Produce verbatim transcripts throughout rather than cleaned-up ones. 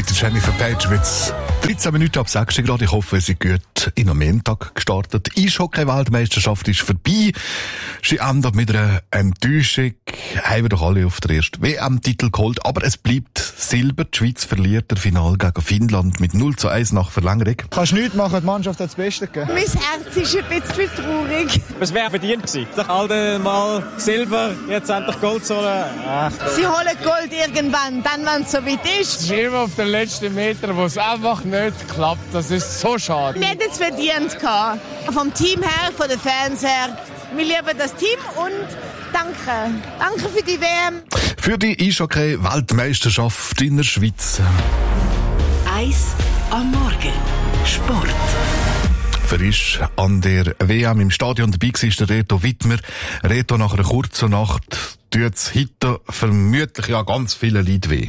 mit Jennifer Page wird's dreizehn Minuten ab sechs Grad. Ich hoffe, Sie sind gut in am Montag gestartet. Die Eishockey-Weltmeisterschaft ist vorbei. Sie endet mit einer Enttäuschung. Haben wir doch alle auf den ersten W M-Titel geholt. Aber es bleibt Silber. Die Schweiz verliert das Finale gegen Finnland mit null zu eins nach Verlängerung. Kannst nichts machen, die Mannschaft hat das Beste gegeben. Mein Herz ist ein bisschen traurig. Es wäre verdient gewesen. Doch all mal Silber, jetzt endlich Gold zu holen. Ach. Sie holen Gold irgendwann, dann, wenn es so weit ist. Es ist immer auf den letzten Meter, wo es einfach nicht klappt. Das ist so schade. Wir hätten es verdient gehabt. Vom Team her, von den Fans her. Wir lieben das Team und danke. Danke für die W M. Für die Eishockey-Weltmeisterschaft in der Schweiz. Eis am Morgen. Sport. Frisch an der W M im Stadion dabei war der Reto Wittmer. Reto, nach einer kurzen Nacht tut es heute vermutlich ja ganz viele Leute weh.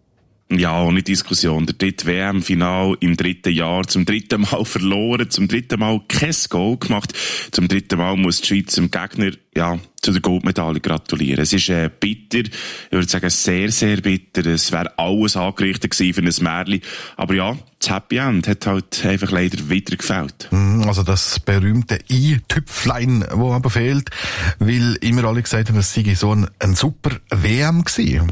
Ja, ohne Diskussion. Der dritte W M-Final im dritten Jahr, zum dritten Mal verloren, zum dritten Mal kein Goal gemacht, zum dritten Mal muss die Schweiz dem Gegner, ja, zu der Goldmedaille gratulieren. Es ist äh, bitter, ich würde sagen sehr, sehr bitter. Es wäre alles angerichtet gewesen für ein Märchen. Aber ja, das Happy End hat halt einfach leider wieder gefehlt. Also das berühmte I-Tüpflein, das aber fehlt, weil immer alle gesagt haben, es sei so ein, ein super W M gewesen.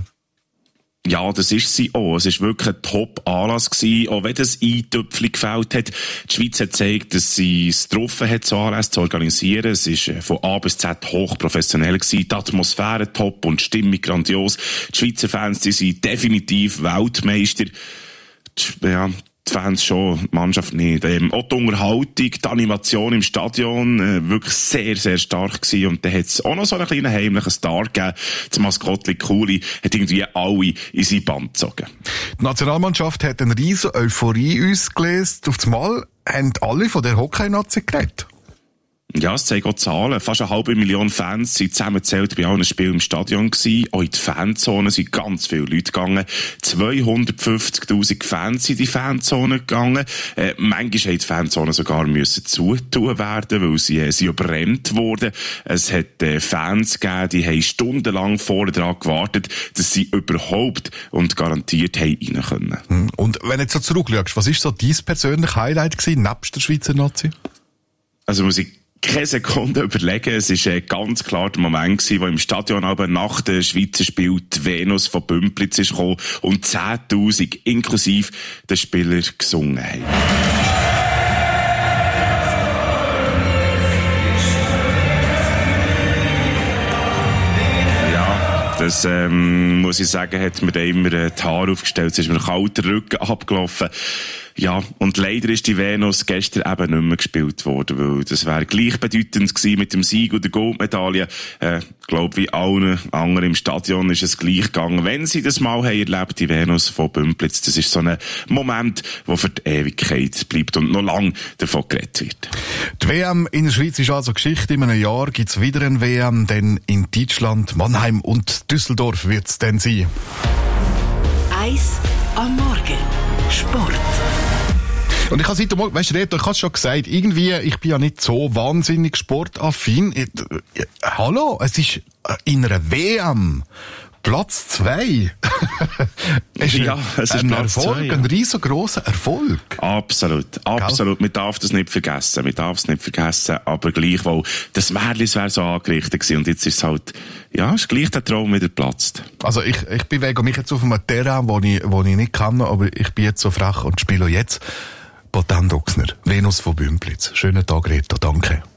Ja, das ist sie auch. Es war wirklich ein Top-Anlass gewesen, auch wenn das Eintöpfchen gefällt hat. Die Schweiz hat gezeigt, dass sie es getroffen hat, so Anlässe zu organisieren. Es war von A bis Z hochprofessionell gewesen. Die Atmosphäre top und die Stimmung grandios. Die Schweizer Fans, die sind definitiv Weltmeister. Ja, die Fans schon, die Mannschaft nicht. Ähm, auch die Unterhaltung, die Animation im Stadion, äh, wirklich sehr, sehr stark gewesen. Und dann hat es auch noch so einen kleinen heimlichen Star gegeben. Das Maskottchen Kuli hat irgendwie alle in sein Band gezogen. Die Nationalmannschaft hat eine riesen Euphorie ausgelöst. Auf einmal haben alle von der Hockey-Nazi geredet. Ja, es zeigen auch Zahlen. Fast eine halbe Million Fans sind zusammengezählt bei allen Spielen im Stadion gewesen. Auch in die Fanzone sind ganz viele Leute gegangen. zweihundertfünfzigtausend Fans sind in die Fanzone gegangen. Äh, manchmal haben die Fanzone sogar müssen zutun werden, weil sie, äh, sie überrennt wurden. Es hat äh, Fans gegeben, die haben stundenlang vorher dran gewartet, dass sie überhaupt und garantiert haben rein können. Und wenn du jetzt so zurückschaust, was ist so dein persönliches Highlight gewesen, nebst der Schweizer Nazi? Also muss ich keine Sekunde überlegen. Es war äh, ganz klar der Moment gewesen, wo im Stadion aber nach dem Schweizer Spiel die Venus von Bümplitz ist gekommen und zehntausend inklusive der Spieler gesungen haben. Das, ähm, muss ich sagen, hat mir da immer äh, die Haare aufgestellt. Es ist mir kalt der Rücken abgelaufen. Ja, und leider ist die Venus gestern eben nicht mehr gespielt worden, weil das wäre gleichbedeutend gewesen mit dem Sieg und der Goldmedaille. Äh, ich glaube, wie allen anderen im Stadion ist es gleich gegangen. Wenn sie das mal haben erlebt, die Venus von Bümplitz, das ist so ein Moment, der für die Ewigkeit bleibt und noch lange davon geredet wird. Die W M in der Schweiz ist also Geschichte. In einem Jahr gibt es wieder eine W M, denn in Deutschland, Mannheim und Düsseldorf wird es dann sein. Eis am Morgen. Sport. Und ich habe seit Morgen, weißt du, Reto, ich habe es schon gesagt, irgendwie, ich bin ja nicht so wahnsinnig sportaffin. Ich, äh, hallo, es ist in einer W M Platz zwei. Ja, es ist ein Platz Erfolg, zwei, ja. Ein riesengroßer Erfolg. Absolut, absolut. Man darf das nicht vergessen, man darf es nicht vergessen, aber gleichwohl, das Märchen wäre so angerichtet gewesen und jetzt ist es halt, ja, ist gleich der Traum wieder geplatzt. Also ich, ich bewege mich jetzt auf einem Terrain, wo ich, wo ich nicht kann, aber ich bin jetzt so frech und spiele jetzt Botan Doxner, Venus von Bümplitz. Schönen Tag, Reto, danke.